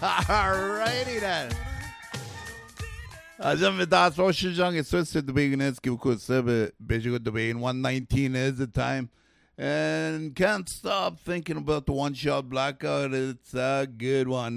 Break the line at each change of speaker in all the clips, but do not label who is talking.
Alrighty then. J'aime invitation chez Jean et ça, c'est de beginner qui vous coûte ça, but basically the beginning 119 is the time. And can't stop thinking about the one-shot blackout. It's a good one.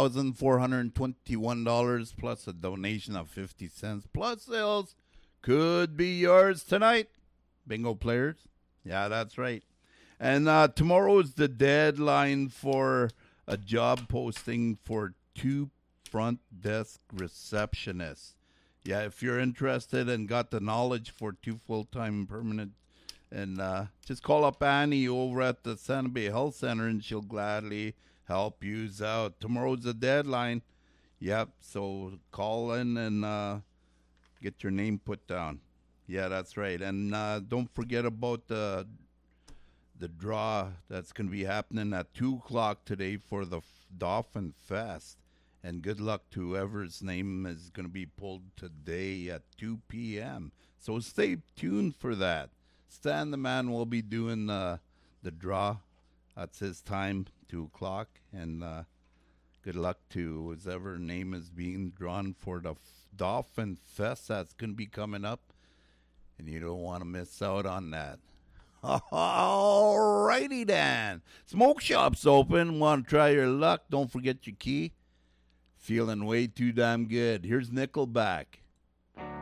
$9,421 plus a donation of 50 cents plus sales could be yours tonight. Bingo players. Yeah, that's right. And tomorrow is the deadline for a job posting for 2 front desk receptionists. Yeah, if you're interested and got the knowledge for 2 full-time permanent, and just call up Annie over at the Santa Bay Health Center, and she'll gladly help you out. Tomorrow's the deadline. Yep, so call in and get your name put down. Yeah, that's right. And don't forget about the draw that's going to be happening at 2 o'clock today for the Dolphin Fest. And good luck to whoever's name is going to be pulled today at 2 p.m. So stay tuned for that. Stan the Man will be doing the draw. That's his time, 2 o'clock. And good luck to whoever name is being drawn for the Dolphin Fest that's going to be coming up. And you don't want to miss out on that. Alrighty then. Smoke shop's open. Want to try your luck? Don't forget your key. Feeling way too damn good. Here's Nickelback.